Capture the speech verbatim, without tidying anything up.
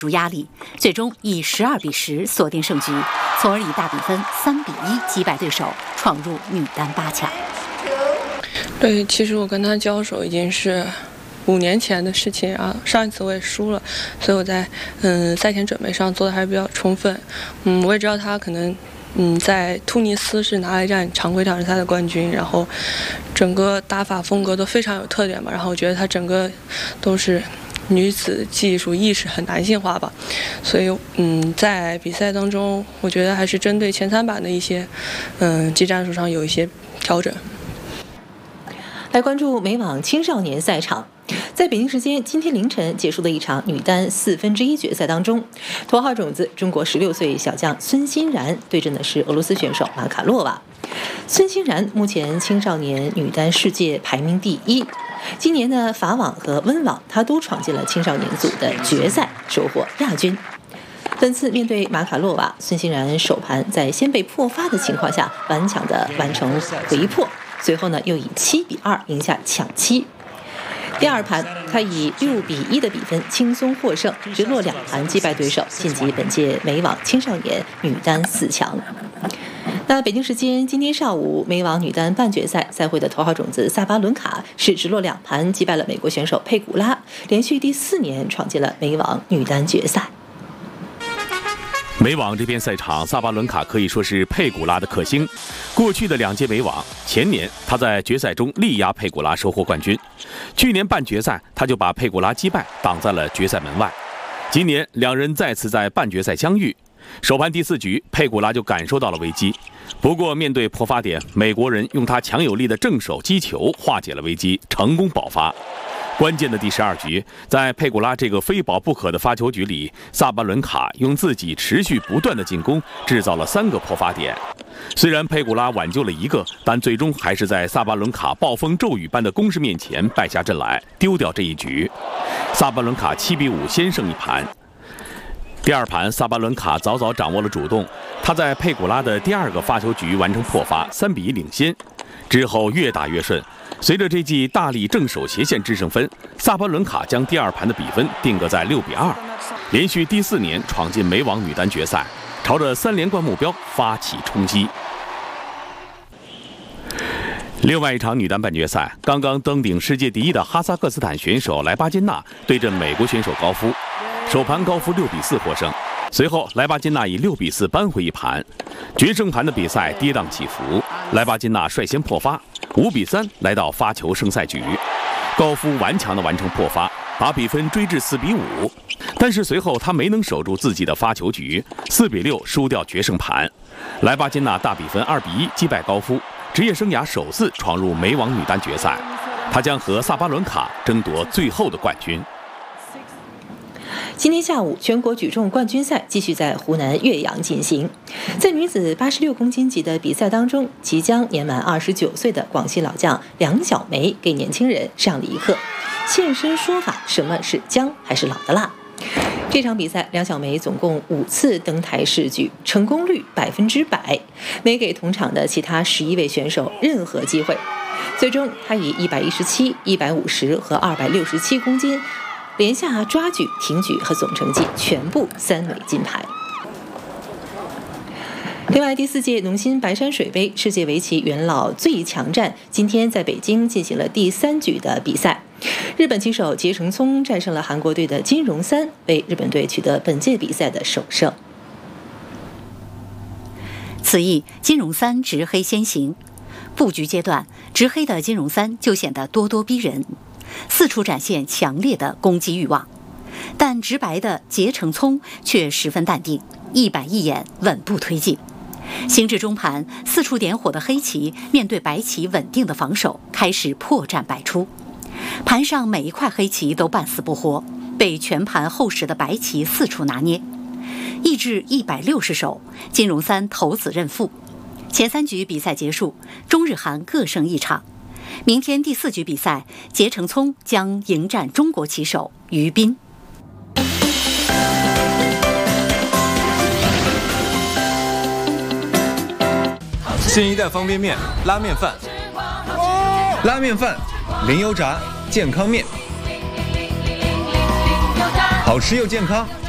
住压力，最终以十二比十锁定胜局，从而以大比分三比一击败对手，闯入女单八强。 对，其实我跟他交手已经是五年前的事情啊，上一次我也输了，所以我在嗯赛前准备上做的还是比较充分。嗯，我也知道他可能嗯在突尼斯是拿了一站常规挑战赛的冠军，然后整个打法风格都非常有特点嘛，然后我觉得他整个都是女子技术意识很男性化吧，所以嗯，在比赛当中，我觉得还是针对前三板的一些嗯技战术上有一些调整。 来关注美网青少年赛场，在北京时间今天凌晨结束的一场女单四分之一决赛当中，头号种子中国十六岁小将孙欣然对阵的是俄罗斯选手马卡洛娃。孙欣然目前青少年女单世界排名第一，今年的法网和温网她都闯进了青少年组的决赛，收获亚军。本次面对马卡洛娃，孙欣然首盘在先被破发的情况下顽强地完成回破，随后呢又以七比二赢下抢七。第二盘，他以六比一的比分轻松获胜，直落两盘击败对手，晋级本届美网青少年女单四强。那北京时间今天上午，美网女单半决赛赛会的头号种子萨巴伦卡是直落两盘击败了美国选手佩古拉，连续第四年闯进了美网女单决赛。 美网这片赛场，萨巴伦卡可以说是佩古拉的克星。过去的两届美网，前年他在决赛中力压佩古拉收获冠军，去年半决赛他就把佩古拉击败，挡在了决赛门外。今年两人再次在半决赛相遇，首盘第四局，佩古拉就感受到了危机。不过面对破发点，美国人用他强有力的正手击球化解了危机，成功保发。关键的第十二局，在佩古拉这个非保不可的发球局里，萨巴伦卡用自己持续不断的进攻制造了三个破发点。虽然佩古拉挽救了一个，但最终还是在萨巴伦卡暴风骤雨般的攻势面前败下阵来，丢掉这一局。萨巴伦卡七比五先胜一盘。第二盘，萨巴伦卡早早掌握了主动，他在佩古拉的第二个发球局完成破发，三比一领先。之后越打越顺。随着这记大力正手斜线制胜分，萨巴伦卡将第二盘的比分定格在六比二，连续第四年闯进美网女单决赛，朝着三连冠目标发起冲击。另外一场女单半决赛，刚刚登顶世界第一的哈萨克斯坦选手莱巴金娜对阵美国选手高夫，首盘高夫六比四获胜，随后莱巴金娜以六比四扳回一盘。决胜盘的比赛跌宕起伏，莱巴金娜率先破发，五比三来到发球胜赛局，高夫顽强地完成破发，把比分追至四比五。但是随后他没能守住自己的发球局，四比六输掉决胜盘。莱巴金娜大比分二比一击败高夫，职业生涯首次闯入美网女单决赛，她将和萨巴伦卡争夺最后的冠军。 今天下午，全国举重冠军赛继续在湖南岳阳进行。在女子八十六公斤级的比赛当中，即将年满二十九岁的广西老将梁小梅给年轻人上了一课，现身说法什么是姜还是老的辣。这场比赛，梁小梅总共五次登台试举，成功率百分之百，没给同场的其他十一位选手任何机会。最终，她以一百一十七、一百五十和二百六十七公斤连下抓举、挺举和总成绩全部三枚金牌。另外，第四届农心白山水杯世界围棋元老最强战今天在北京进行了第三局的比赛。日本棋手结成聪战胜了韩国队的金荣三，为日本队取得本届比赛的首胜。 此役金荣三执黑先行，布局阶段执黑的金荣三就显得咄咄逼人，四处展现强烈的攻击欲望，但直白的结成聪却十分淡定，一板一眼稳步推进。行至中盘，四处点火的黑棋面对白棋稳定的防守，开始破绽百出。盘上每一块黑棋都半死不活，被全盘厚实的白棋四处拿捏。一至一百六十手，金荣三投子认负。前三局比赛结束，中日韩各胜一场。明天第四局比赛，结成聪将迎战中国棋手于斌。 新一代方便面拉面饭，拉面饭零油炸健康面，好吃又健康。